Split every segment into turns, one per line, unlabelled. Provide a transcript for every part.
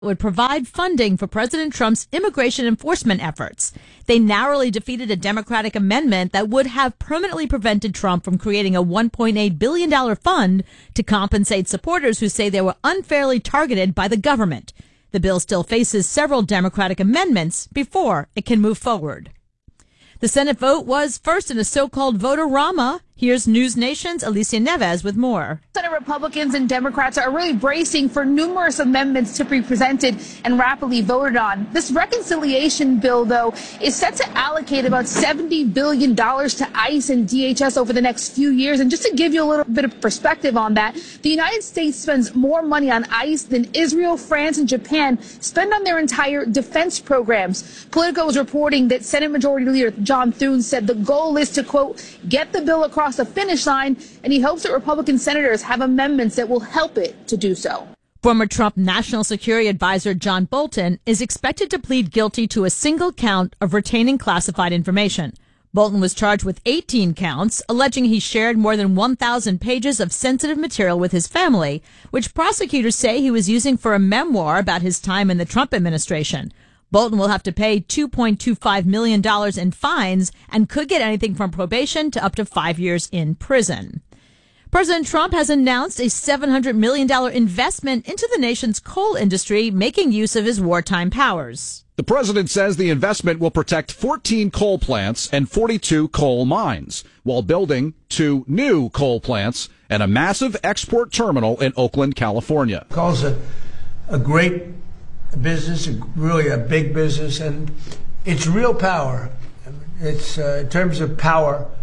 would provide funding for President Trump's immigration enforcement efforts. They narrowly defeated a Democratic amendment that would have permanently prevented Trump from creating a $1.8 billion fund to compensate supporters who say they were unfairly targeted by the government. The bill still faces several Democratic amendments before it can move forward. The Senate vote was first in a so-called vote-a-rama. Here's News Nation's Alicia Neves with more.
Senate Republicans and Democrats are really bracing for numerous amendments to be presented and rapidly voted on. This reconciliation bill, though, is set to allocate about $70 billion to ICE and DHS over the next few years. And just to give you a little bit of perspective on that, the United States spends more money on ICE than Israel, France, and Japan spend on their entire defense programs. Politico is reporting that Senate Majority Leader John Thune said the goal is to, quote, get the bill across the finish line, and he hopes that Republican senators have amendments that will help it to do so.
Former Trump National Security Advisor John Bolton is expected to plead guilty to a single count of retaining classified information. Bolton was charged with 18 counts, alleging he shared more than 1,000 pages of sensitive material with his family, which prosecutors say he was using for a memoir about his time in the Trump administration. Bolton will have to pay $2.25 million in fines and could get anything from probation to up to 5 years in prison. President Trump has announced a $700 million investment into the nation's coal industry, making use of his wartime powers.
The president says the investment will protect 14 coal plants and 42 coal mines, while building 2 new coal plants and a massive export terminal in Oakland, California.
Coal's a great business, really a big business, and it's real power. It's in terms of power,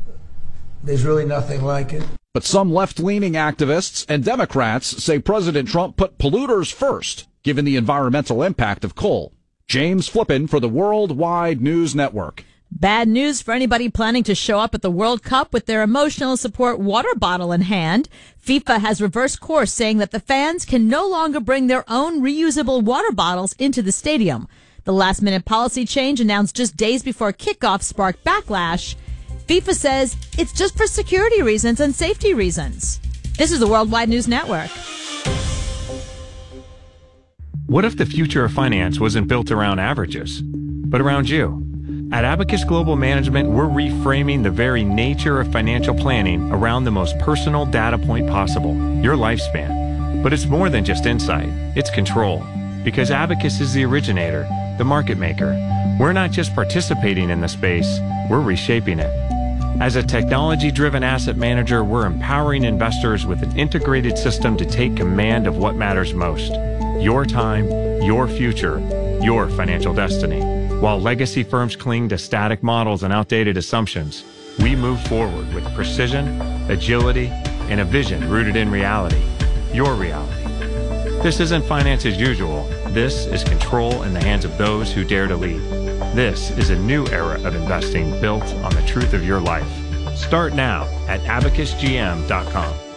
there's really nothing like it.
But some left-leaning activists and Democrats say President Trump put polluters first, given the environmental impact of coal. James Flippin for the Worldwide News Network.
Bad news for anybody planning to show up at the World Cup with their emotional support water bottle in hand. FIFA has reversed course, saying that the fans can no longer bring their own reusable water bottles into the stadium. The last-minute policy change announced just days before kickoff sparked backlash. FIFA says it's just for security reasons and safety reasons. This is the Worldwide News Network.
What if the future of finance wasn't built around averages, but around you? At Abacus Global Management, we're reframing the very nature of financial planning around the most personal data point possible, your lifespan. But it's more than just insight, it's control. Because Abacus is the originator, the market maker. We're not just participating in the space, we're reshaping it. As a technology-driven asset manager, we're empowering investors with an integrated system to take command of what matters most. Your time, your future, your financial destiny. While legacy firms cling to static models and outdated assumptions, we move forward with precision, agility, and a vision rooted in reality. Your reality. This isn't finance as usual. This is control in the hands of those who dare to lead. This is a new era of investing built on the truth of your life. Start now at abacusgm.com.